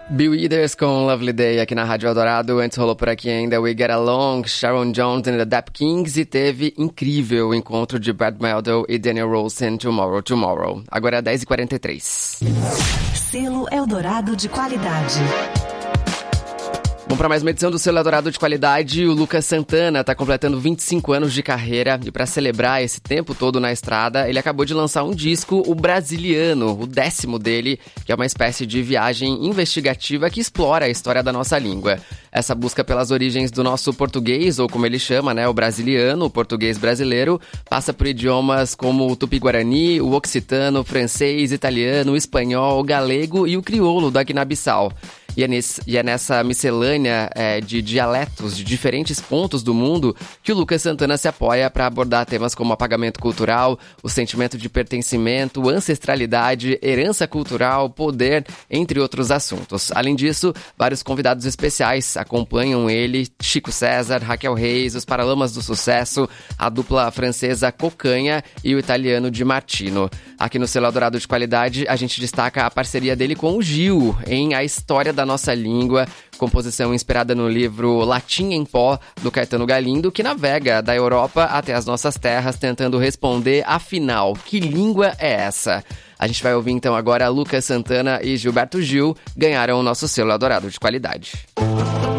Bill Withers com Lovely Day aqui na Rádio Eldorado. Antes rolou por aqui ainda We Get Along, Sharon Jones and the Dap Kings, e teve incrível encontro de Brad Mehldau e Daniel Rosen, Tomorrow Tomorrow. Agora é 10h43. Selo Eldorado de qualidade. Vamos para mais uma edição do Selo Eldorado de qualidade. O Lucas Santana está completando 25 anos de carreira e para celebrar esse tempo todo na estrada, ele acabou de lançar um disco, o Brasiliano, o 10º dele, que é uma espécie de viagem investigativa que explora a história da nossa língua. Essa busca pelas origens do nosso português, ou como ele chama, né, o brasiliano, o português brasileiro, passa por idiomas como o tupi-guarani, o occitano, o francês, italiano, o espanhol, o galego e o crioulo da Guiné-Bissau. E é nessa miscelânea de dialetos de diferentes pontos do mundo que o Lucas Santana se apoia para abordar temas como apagamento cultural, o sentimento de pertencimento, ancestralidade, herança cultural, poder, entre outros assuntos. Além disso, vários convidados especiais acompanham ele: Chico César, Raquel Reis, os Paralamas do Sucesso, a dupla francesa Cocanha e o italiano Di Martino. Aqui no Selo Eldorado de Qualidade, a gente destaca a parceria dele com o Gil em A História da Nossa Língua, composição inspirada no livro Latim em Pó, do Caetano Galindo, que navega da Europa até as nossas terras tentando responder, afinal, que língua é essa? A gente vai ouvir então agora Lucas Santana e Gilberto Gil ganharam o nosso Selo Eldorado de Qualidade.